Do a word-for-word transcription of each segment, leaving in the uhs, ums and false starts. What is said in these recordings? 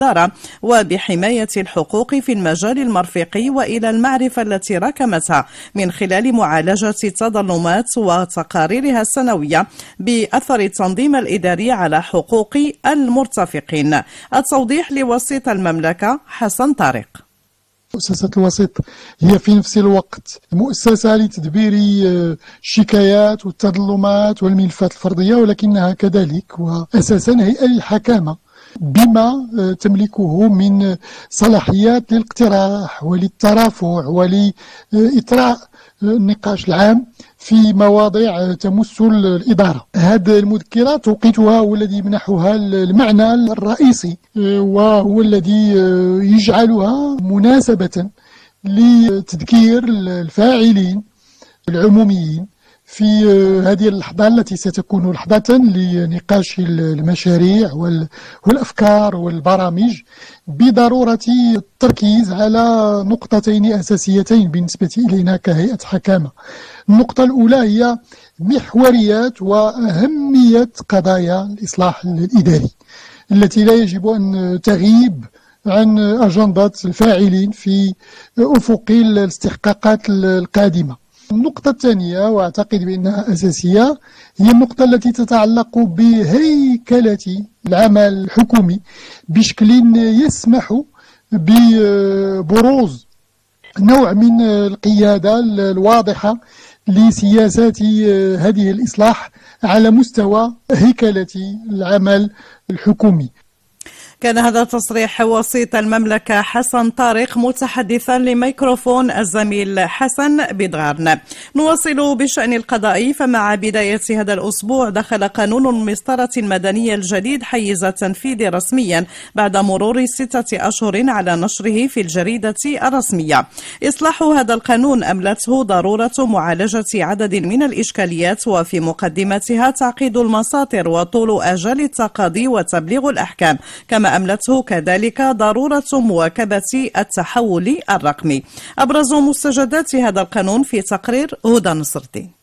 وبحماية الحقوق في المجال المرفقي وإلى المعرفة التي ركمتها من خلال معالجة التظلمات وتقاريرها السنوية بأثر التنظيم الإداري على حقوق المرتفقين. التوضيح لوسيط المملكة حسن طارق. مؤسسة الوسيط هي في نفس الوقت مؤسسة لتدبير الشكايات والتظلمات والملفات الفردية، ولكنها كذلك وأساسا هيئة للحكامة بما تملكه من صلاحيات للاقتراح وللترافع ولإطراء النقاش العام في مواضيع تمس الإدارة. هذه المذكرة توقيتها هو الذي يمنحها المعنى الرئيسي، وهو الذي يجعلها مناسبة لتذكير الفاعلين العموميين في هذه اللحظة التي ستكون لحظة لنقاش المشاريع والأفكار والبرامج بضرورة التركيز على نقطتين أساسيتين بالنسبة إلينا كهيئة حكامة. النقطة الأولى هي محوريات وأهمية قضايا الإصلاح الإداري التي لا يجب أن تغيب عن أجندة الفاعلين في أفق الاستحقاقات القادمة. النقطة الثانية وأعتقد بأنها أساسية هي النقطة التي تتعلق بهيكلة العمل الحكومي بشكل يسمح ببروز نوع من القيادة الواضحة لسياسات هذه الإصلاح على مستوى هيكلة العمل الحكومي. كان هذا تصريح وسيط المملكة حسن طارق متحدثا لميكروفون الزميل حسن بدغارن. نواصل بشأن القضائي، فمع بداية هذا الأسبوع دخل قانون المسطرة المدنية الجديد حيز التنفيذ رسميا بعد مرور ستة أشهر على نشره في الجريدة الرسمية. إصلاح هذا القانون أملته ضرورة معالجة عدد من الإشكاليات، وفي مقدمتها تعقيد المساطر وطول آجال التقاضي وتبليغ الأحكام، كما أملته كذلك ضرورة مواكبة التحول الرقمي. أبرز مستجدات هذا القانون في تقرير هدى نصر الدين.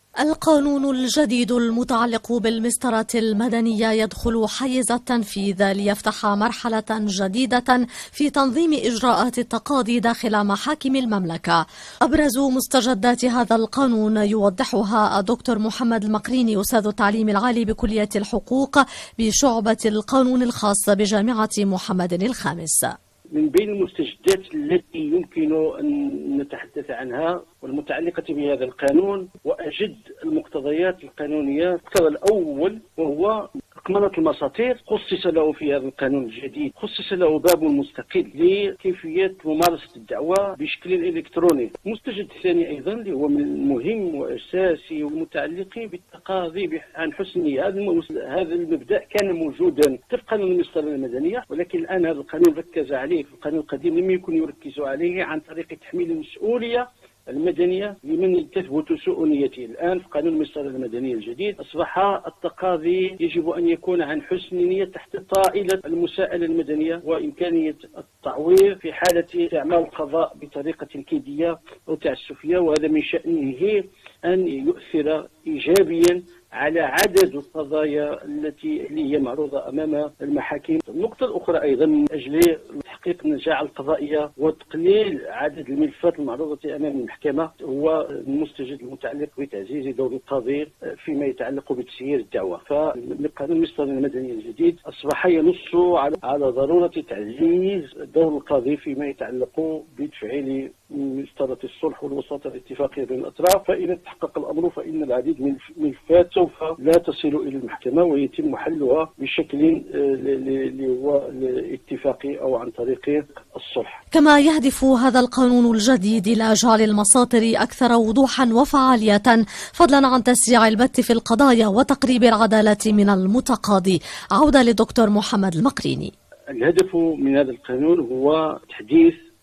القانون الجديد المتعلق بالمسطرة المدنية يدخل حيز التنفيذ ليفتح مرحلة جديدة في تنظيم إجراءات التقاضي داخل محاكم المملكة. أبرز مستجدات هذا القانون يوضحها الدكتور محمد المقريني أستاذ التعليم العالي بكلية الحقوق بشعبة القانون الخاص بجامعة محمد الخامس. من بين المستجدات التي يمكن أن نتحدث عنها والمتعلقة بهذا القانون وأجد المقتضيات القانونية، المقتضى الأول وهو رقمنة المساطير. خصص له في هذا القانون الجديد خصص له باب مستقل لكيفية ممارسة الدعوة بشكل إلكتروني. المستجد الثاني أيضا اللي هو من المهم وأساسي والمتعلق بالتقاضي عن حسن النية. هذا المبدأ كان موجودا في قانون المسطرة المدنية، ولكن الآن هذا القانون ركز عليه في القانون القديم لم يكن يركز عليه عن طريق تحميل المسؤولية المدنية لمن تثبت سوء نيته. الآن في قانون المسطرة المدنية الجديد أصبح التقاضي يجب أن يكون عن حسن نية تحت طائلة المساءلة المدنية وإمكانية التعويض في حالة استعمال القضاء بطريقة كيدية أو تعسفية، وهذا من شأنه أن يؤثر إيجابيا على عدد القضايا التي هي معروضة أمام المحاكم. النقطة الأخرى أيضا من أجل تحقيق النجاعة القضائية وتقليل عدد الملفات المعروضة أمام المحكمة هو المستجد المتعلق بتعزيز دور القاضي فيما يتعلق بتسيير الدعوة. فقانون المسطرة المدني الجديد أصبح ينص على ضرورة تعزيز دور القاضي فيما يتعلق بتفعيل مسطرة الصلح والوساطة الاتفاقية بين الأطراف. فإذا تحقق الأمر فإن العديد من الملفات سوف لا تصل إلى المحكمة ويتم حلها بشكل اللي هو اتفاقي أو عن طريق الصلح. كما يهدف هذا القانون الجديد إلى جعل المساطر أكثر وضوحا وفعالية، فضلا عن تسريع البت في القضايا وتقريب العدالة من المتقاضي. عودة للدكتور محمد المقريني. الهدف من هذا القانون هو تحديث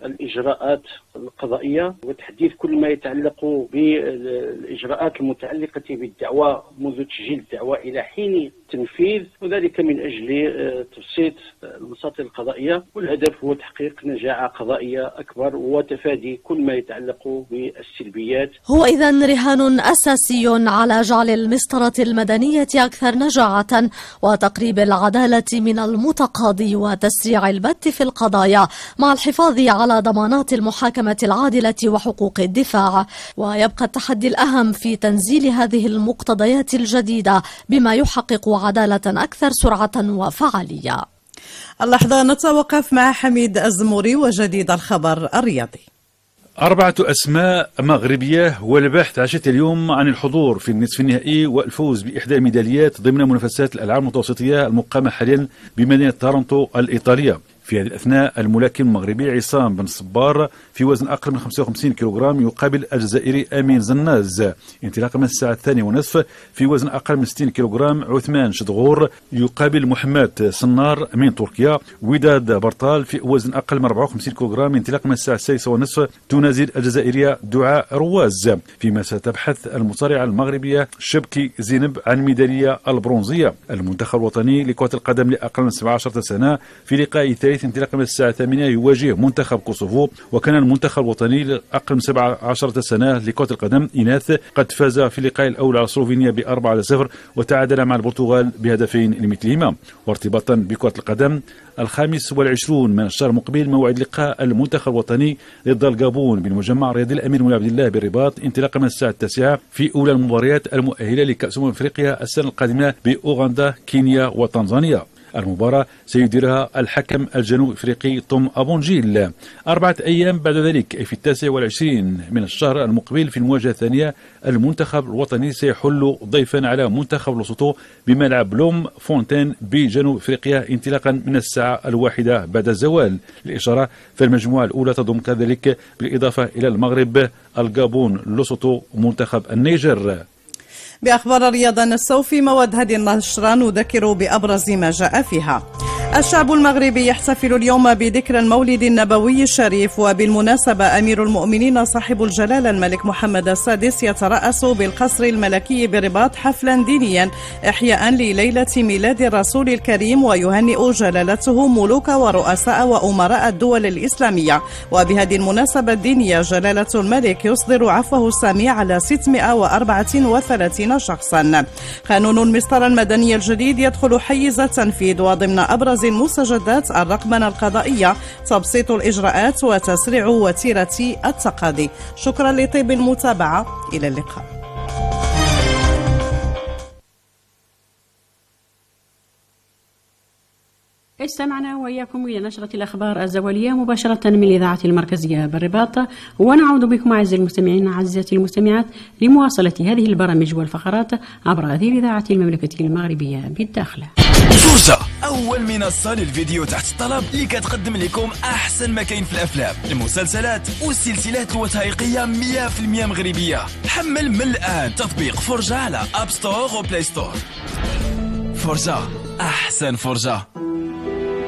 الإجراءات القضائية وتحديد كل ما يتعلق بالإجراءات المتعلقة بالدعوة منذ تسجيل الدعوة إلى حين التنفيذ، وذلك من أجل تبسيط المساطر القضائية، والهدف هو تحقيق نجاعة قضائية أكبر وتفادي كل ما يتعلق بالسلبيات. هو إذن رهان أساسي على جعل المسطرة المدنية أكثر نجاعة وتقريب العدالة من المتقاضي وتسريع البت في القضايا مع الحفاظ على ضمانات المحاكمة العادلة وحقوق الدفاع. ويبقى التحدي الأهم في تنزيل هذه المقتضيات الجديدة بما يحقق عدالة أكثر سرعة وفعالية. اللحظة نتوقف مع حميد الزموري وجديد الخبر الرياضي. أربعة أسماء مغربية والبحث عشية اليوم عن الحضور في النصف النهائي والفوز بإحدى الميداليات ضمن منافسات الألعاب المتوسطية المقامة حاليا بمدينة تورونتو الإيطالية. في هذه الأثناء الملاكم المغربي عصام بن صبار في وزن أقل من خمسة وخمسين كيلوغرام يقابل الجزائري أمين زناز، انطلاقا من الساعة الثانية ونصف في وزن أقل من ستين كيلوغرام عثمان شدغور يقابل محمد صنار من تركيا. وداد برطال في وزن أقل من أربعة وخمسين كيلوغرام انطلاقا من الساعة السادسة ونصف تنازل الجزائرية دعاء رواز، فيما ستبحث المصارعة المغربية شبكي زينب عن ميدالية البرونزية. المنتخب الوطني لكرة القدم لأقل من سبعة عشر سنة في لقاء ثالث انطلاقا من الساعة الثامنة يواجه منتخب كوسوفو، وكان المنتخب الوطني لأقل من سبعة عشر سنة لكرة القدم إناث قد فاز في اللقاء الأول على سلوفينيا بأربعة صفر وتعادل مع البرتغال بهدفين لمثلهما. وارتباطا بكرة القدم، الخامس والعشرون من الشهر المقبل موعد لقاء المنتخب الوطني ضد الجابون بالمجمع الرياضي الأمير مولاي عبد الله بالرباط انطلاقا من الساعة التاسعة في أولى المباريات المؤهلة لكأس أمم أفريقيا السنة القادمة بأوغندا كينيا وتنزانيا. المباراة سيديرها الحكم الجنوب افريقي توم ابونجيل. أربعة أيام بعد ذلك في التاسع والعشرين من الشهر المقبل في المواجهة الثانية المنتخب الوطني سيحل ضيفا على منتخب لوسوتو بملعب لوم فونتين بجنوب افريقيا انطلاقا من الساعة الواحدة بعد الزوال. للإشارة فالمجموعة الأولى تضم كذلك بالإضافة إلى المغرب الجابون لوسوتو منتخب النيجر. بأخبار الرياضة نستوفي في مواد هذه النشرة نذكر بأبرز ما جاء فيها. الشعب المغربي يحتفل اليوم بذكرى المولد النبوي الشريف، وبالمناسبة أمير المؤمنين صاحب الجلالة الملك محمد السادس يترأس بالقصر الملكي بالرباط حفلا دينيا إحياء لليلة ميلاد الرسول الكريم، ويهنئ جلالته ملوك ورؤساء وأمراء الدول الإسلامية. وبهذه المناسبة الدينية جلالة الملك يصدر عفوه السامي على ستمائة وأربعة وثلاثين شخصا. قانون المسطرة المدنية الجديد يدخل حيز التنفيذ، وضمن أبرز المستجدات الرقمنة القضائية، تبسيط الإجراءات وتسريع وتيرة التقاضي. شكرا لطيب المتابعة، إلى اللقاء. استمعنا وإياكم إلى نشرة الأخبار الزوالية مباشرة من الإذاعة المركزية بالرباط، ونعود بكم أعزائي المستمعين عزيزاتي المستمعات لمواصلة هذه البرامج والفقرات عبر هذه الإذاعة المملكة المغربية بالداخلة. فرصة أول منصة للفيديو تحت الطلب اللي كتقدم لكم أحسن ما كاين في الأفلام، المسلسلات والسلسلات الوثائقية مية بالمية مغربية. حمل من الآن تطبيق فرجة على أب ستور وبلاي ستور. فرجة أحسن فرجة.